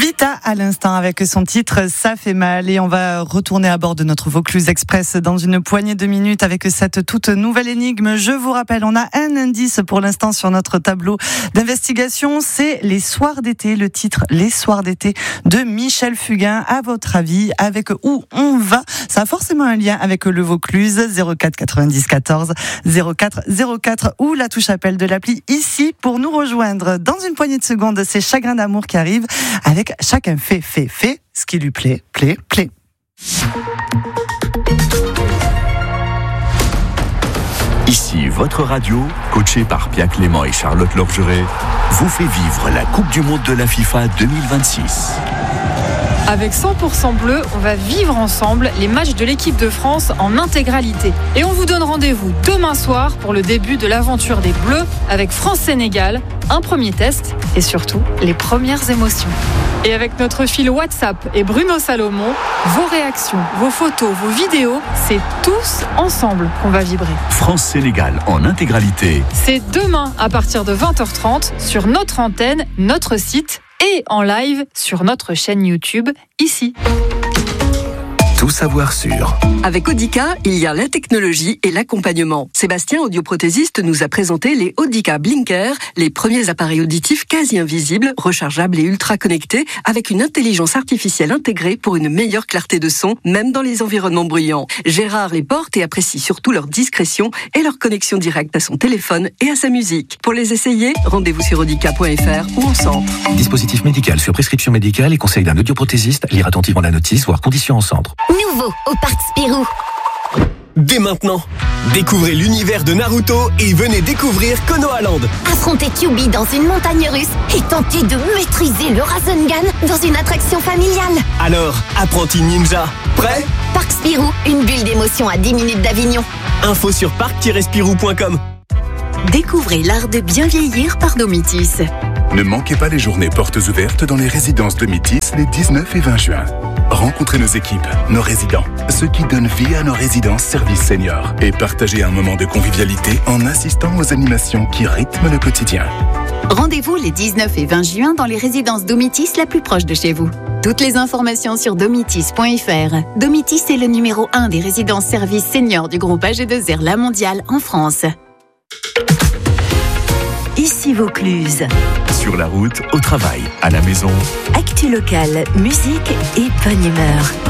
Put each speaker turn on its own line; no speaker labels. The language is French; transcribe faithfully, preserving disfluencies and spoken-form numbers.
Vita à l'instant avec son titre Ça fait mal, et on va retourner à bord de notre Vaucluse Express dans une poignée de minutes avec cette toute nouvelle énigme. Je vous rappelle, on a un indice pour l'instant sur notre tableau d'investigation, c'est Les Soirs d'été, le titre Les Soirs d'été de Michel Fugain. À votre avis, avec où on va? Ça a forcément un lien avec le Vaucluse. Zéro quatre quatre-vingt-dix quatorze zéro quatre zéro quatre ou la touche appel de l'appli ici pour nous rejoindre. Dans une poignée de secondes, c'est Chagrin d'amour qui arrive avec Chacun fait, fait, fait ce qui lui plaît, plaît, plaît.
Ici, votre radio, coachée par Pia Clément et Charlotte Lorgeret, vous fait vivre la Coupe du Monde de la FIFA deux mille vingt-six.
Avec cent pour cent bleu, on va vivre ensemble les matchs de l'équipe de France en intégralité. Et on vous donne rendez-vous demain soir pour le début de l'aventure des Bleus avec France-Sénégal, un premier test et surtout les premières émotions. Et avec notre fil WhatsApp et Bruno Salomon, vos réactions, vos photos, vos vidéos, c'est tous ensemble qu'on va vibrer.
France-Sénégal en intégralité.
C'est demain à partir de vingt heures trente sur notre antenne, notre site et en live sur notre chaîne YouTube, ici.
Tout savoir sur.
Avec Audica, il y a la technologie et l'accompagnement. Sébastien, audioprothésiste, nous a présenté les Audica Blinker, les premiers appareils auditifs quasi invisibles, rechargeables et ultra connectés, avec une intelligence artificielle intégrée pour une meilleure clarté de son, même dans les environnements bruyants. Gérard les porte et apprécie surtout leur discrétion et leur connexion directe à son téléphone et à sa musique. Pour les essayer, rendez-vous sur audica point f r ou en centre.
Dispositif médical sur prescription médicale et conseil d'un audioprothésiste. Lire attentivement la notice, voire conditions en centre.
Nouveau au Parc Spirou.
Dès maintenant, découvrez l'univers de Naruto et venez découvrir Konoha Land.
Affrontez Kyuubi dans une montagne russe et tentez de maîtriser le Rasengan dans une attraction familiale.
Alors, apprenti ninja, prêt?
Parc Spirou, une bulle d'émotion à dix minutes d'Avignon.
Info sur parc tiret spirou point com.
Découvrez l'art de bien vieillir par Domitis.
Ne manquez pas les journées portes ouvertes dans les résidences Domitis les dix-neuf et vingt juin. Rencontrez nos équipes, nos résidents, ceux qui donnent vie à nos résidences services seniors et partagez un moment de convivialité en assistant aux animations qui rythment le quotidien.
Rendez-vous les dix-neuf et vingt juin dans les résidences Domitis la plus proche de chez vous. Toutes les informations sur domitis point f r. Domitis est le numéro un des résidences services seniors du groupe A G deux R La Mondiale en France. Ici Vaucluse.
Sur la route, au travail, à la maison.
Actu locale, musique et bonne humeur.